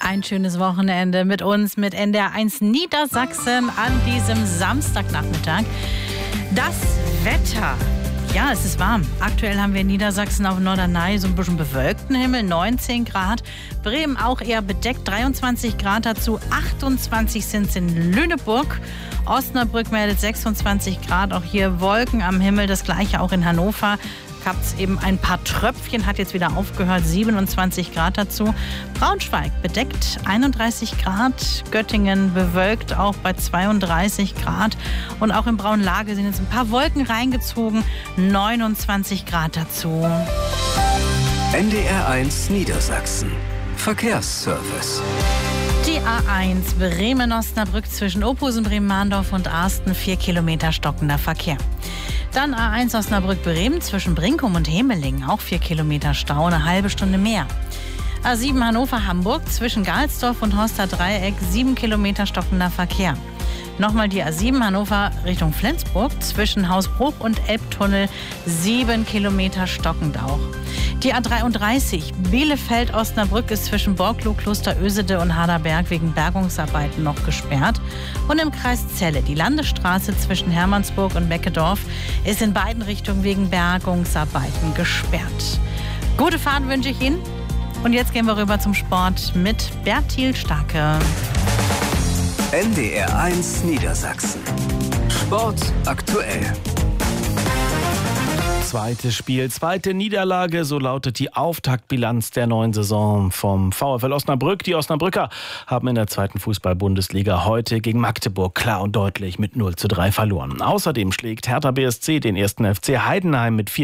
ein schönes Wochenende mit uns, mit NDR1 Niedersachsen an diesem Samstagnachmittag. Das Wetter. Ja, es ist warm. Aktuell haben wir in Niedersachsen auf Norderney so ein bisschen bewölkten Himmel, 19 Grad. Bremen auch eher bedeckt, 23 Grad dazu, 28 sind es in Lüneburg. Osnabrück meldet 26 Grad, auch hier Wolken am Himmel, das gleiche auch in Hannover. Gab es eben ein paar Tröpfchen, hat jetzt wieder aufgehört, 27 Grad dazu. Braunschweig bedeckt 31 Grad, Göttingen bewölkt auch bei 32 Grad. Und auch in Braunlage sind jetzt ein paar Wolken reingezogen, 29 Grad dazu. NDR1 Niedersachsen. Verkehrsservice. Die A1 Bremen-Osnabrück zwischen Ophusen, Bremen-Mahndorf und Arsten, 4 Kilometer stockender Verkehr. Dann A1 Osnabrück-Bremen zwischen Brinkum und Hemelingen, auch 4 Kilometer Stau, eine halbe Stunde mehr. A7 Hannover-Hamburg zwischen Galsdorf und Horster Dreieck, 7 Kilometer stockender Verkehr. Nochmal die A7 Hannover Richtung Flensburg zwischen Hausbruch und Elbtunnel, 7 Kilometer stockend auch. Die A33 Bielefeld-Osnabrück ist zwischen Borglow, Klosterösede und Harderberg wegen Bergungsarbeiten noch gesperrt. Und im Kreis Celle die Landesstraße zwischen Hermannsburg und Beckedorf ist in beiden Richtungen wegen Bergungsarbeiten gesperrt. Gute Fahrt wünsche ich Ihnen. Und jetzt gehen wir rüber zum Sport mit Bertil Starke. NDR1 Niedersachsen. Sport aktuell. Zweites Spiel, zweite Niederlage, so lautet die Auftaktbilanz der neuen Saison vom VfL Osnabrück. Die Osnabrücker haben in der zweiten Fußball-Bundesliga heute gegen Magdeburg klar und deutlich mit 0:3 verloren. Außerdem schlägt Hertha BSC den ersten FC Heidenheim mit 4